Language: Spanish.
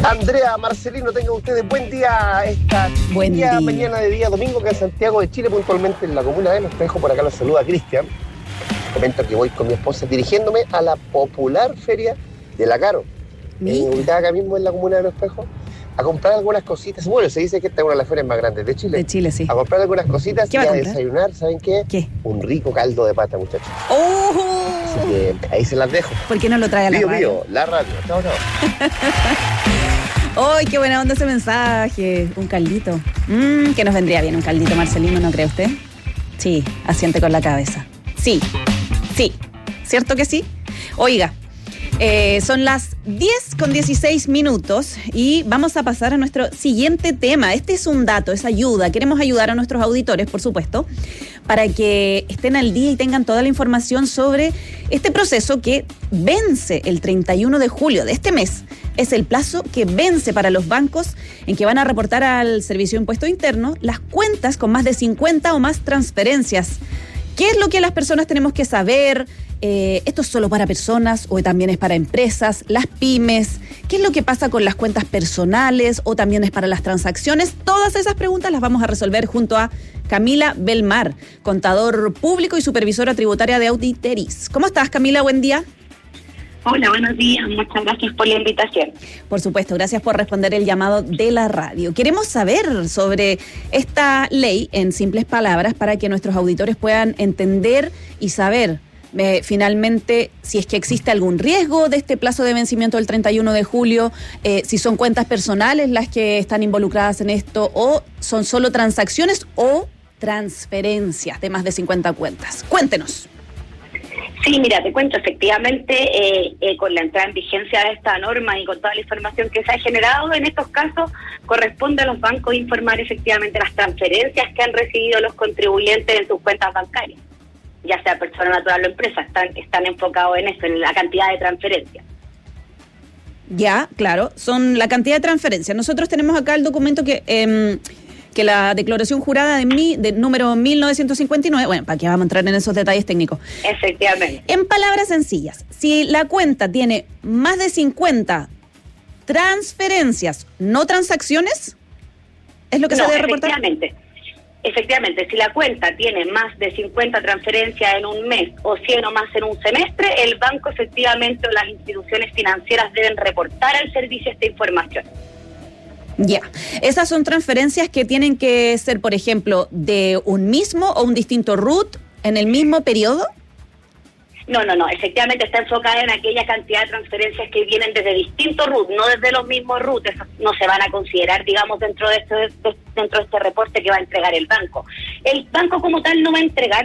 Andrea, Marcelino, tengan ustedes buen día esta mañana de día domingo, que en Santiago de Chile, puntualmente en la comuna de Los Espejos. Por acá los saluda Cristian. Comento que voy con mi esposa dirigiéndome a la popular feria de la Caro, ubicada acá mismo en la comuna de Los Espejos, a comprar algunas cositas. Bueno, se dice que esta es una de las ferias más grandes de Chile. De Chile, sí. A comprar algunas cositas y a comprar? desayunar, ¿saben qué? ¿Qué? Un rico caldo de pata, muchachos. ¡Oh! Así que ahí se las dejo. ¿Por qué no lo trae a la radio? La radio. Chao, chao. ¡Ay, qué buena onda ese mensaje! Un caldito. Que nos vendría bien un caldito, Marcelino, ¿no cree usted? Sí, asiente con la cabeza. Sí. ¿Cierto que sí? Oiga, son las 10:16 y vamos a pasar a nuestro siguiente tema. Este es un dato, es ayuda. Queremos ayudar a nuestros auditores, por supuesto, para que estén al día y tengan toda la información sobre este proceso que vence el 31 de julio de este mes. Es el plazo que vence para los bancos en que van a reportar al Servicio de Impuesto Interno las cuentas con más de 50 o más transferencias. ¿Qué es lo que las personas tenemos que saber? ¿Esto es solo para personas o también es para empresas, las pymes? ¿Qué es lo que pasa con las cuentas personales o también es para las transacciones? Todas esas preguntas las vamos a resolver junto a Camila Belmar, contador público y supervisora tributaria de Auditeris. ¿Cómo estás, Camila? Buen día. Hola, buenos días. Muchas gracias por la invitación. Por supuesto, gracias por responder el llamado de la radio. Queremos saber sobre esta ley en simples palabras para que nuestros auditores puedan entender y saber finalmente si es que existe algún riesgo de este plazo de vencimiento del 31 de julio, si son cuentas personales las que están involucradas en esto o son solo transacciones o transferencias de más de 50 cuentas. Cuéntenos. Sí, mira, te cuento, efectivamente, con la entrada en vigencia de esta norma y con toda la información que se ha generado en estos casos, corresponde a los bancos informar efectivamente las transferencias que han recibido los contribuyentes en sus cuentas bancarias, ya sea persona natural o empresa, están enfocados en eso, en la cantidad de transferencias. Ya, claro, son la cantidad de transferencias. Nosotros tenemos acá el documento que la declaración jurada de número 1959, bueno, para que vamos a entrar en esos detalles técnicos. Efectivamente. En palabras sencillas, si la cuenta tiene más de 50 transferencias, no transacciones, ¿es lo que se debe reportar? Efectivamente, si la cuenta tiene más de 50 transferencias en un mes o 100 o más en un semestre, el banco efectivamente o las instituciones financieras deben reportar al servicio esta información. Ya, esas son transferencias que tienen que ser, por ejemplo, de un mismo o un distinto RUT en el mismo periodo. No, efectivamente está enfocada en aquella cantidad de transferencias que vienen desde distintos RUT, no desde los mismos RUT. Esas no se van a considerar, digamos, dentro de este reporte que va a entregar el banco. El banco como tal no va a entregar